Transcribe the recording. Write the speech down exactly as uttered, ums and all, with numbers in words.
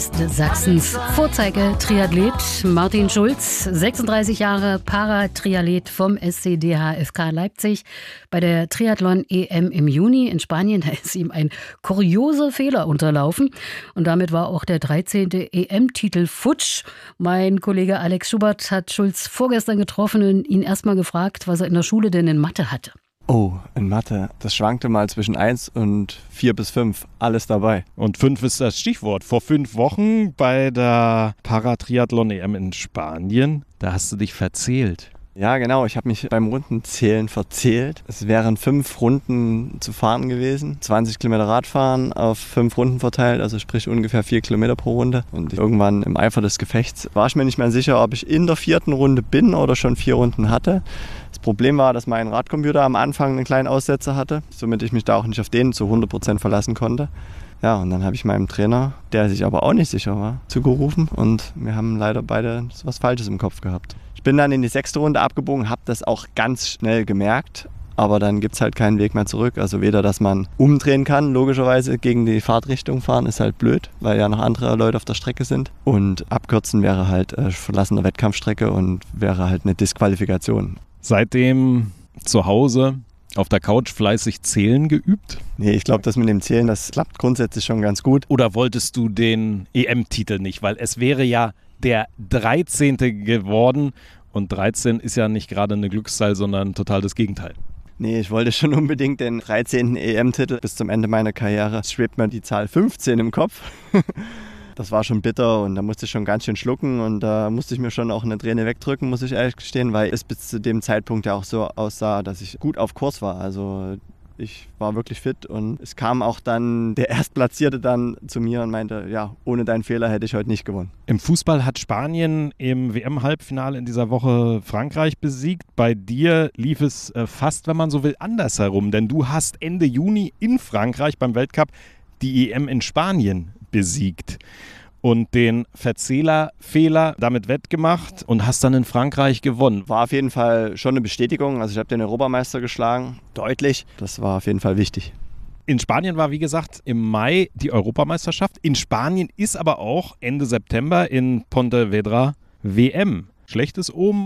Sachsens Vorzeige-Triathlet Martin Schulz, sechsunddreißig Jahre Paratriathlet vom S C D H F K Leipzig. Bei der Triathlon-E M im Juni in Spanien, da ist ihm ein kurioser Fehler unterlaufen. Und damit war auch der dreizehnte E M-Titel futsch. Mein Kollege Alex Schubert hat Schulz vorgestern getroffen und ihn erstmal gefragt, was er in der Schule denn in Mathe hatte. Oh, in Mathe. Das schwankte mal zwischen eins und vier bis fünf. Alles dabei. Und fünf ist das Stichwort. Vor fünf Wochen bei der Paratriathlon-E M in Spanien, da hast du dich verzählt. Ja, genau. Ich habe mich beim Rundenzählen verzählt. Es wären fünf Runden zu fahren gewesen. zwanzig Kilometer Radfahren auf fünf Runden verteilt, also sprich ungefähr vier Kilometer pro Runde. Und irgendwann im Eifer des Gefechts war ich mir nicht mehr sicher, ob ich in der vierten Runde bin oder schon vier Runden hatte. Das Problem war, dass mein Radcomputer am Anfang einen kleinen Aussetzer hatte, somit ich mich da auch nicht auf den zu hundert Prozent verlassen konnte. Ja, und dann habe ich meinem Trainer, der sich aber auch nicht sicher war, zugerufen und wir haben leider beide was Falsches im Kopf gehabt. Ich bin dann in die sechste Runde abgebogen, habe das auch ganz schnell gemerkt, aber dann gibt es halt keinen Weg mehr zurück. Also weder, dass man umdrehen kann, logischerweise gegen die Fahrtrichtung fahren, ist halt blöd, weil ja noch andere Leute auf der Strecke sind. Und abkürzen wäre halt äh, Verlassen der Wettkampfstrecke und wäre halt eine Disqualifikation. Seitdem zu Hause auf der Couch fleißig Zählen geübt? Nee, ich glaube, das mit dem Zählen, das klappt grundsätzlich schon ganz gut. Oder wolltest du den E M-Titel nicht? Weil es wäre ja der dreizehnte geworden und dreizehn ist ja nicht gerade eine Glückszahl, sondern total das Gegenteil. Nee, ich wollte schon unbedingt den dreizehnten E M-Titel. Bis zum Ende meiner Karriere schwebt mir die Zahl fünfzehn im Kopf. Das war schon bitter und da musste ich schon ganz schön schlucken und da musste ich mir schon auch eine Träne wegdrücken, muss ich ehrlich gestehen, weil es bis zu dem Zeitpunkt ja auch so aussah, dass ich gut auf Kurs war. Also ich war wirklich fit und es kam auch dann der Erstplatzierte dann zu mir und meinte, ja, ohne deinen Fehler hätte ich heute nicht gewonnen. Im Fußball hat Spanien im W M-Halbfinale in dieser Woche Frankreich besiegt. Bei dir lief es fast, wenn man so will, andersherum, denn du hast Ende Juni in Frankreich beim Weltcup die E M in Spanien besiegt und den Verzählerfehler damit wettgemacht und hast dann in Frankreich gewonnen. War auf jeden Fall schon eine Bestätigung. Also ich habe den Europameister geschlagen, deutlich. Das war auf jeden Fall wichtig. In Spanien war, wie gesagt, im Mai die Europameisterschaft. In Spanien ist aber auch Ende September in Pontevedra W M. Schlechtes Omen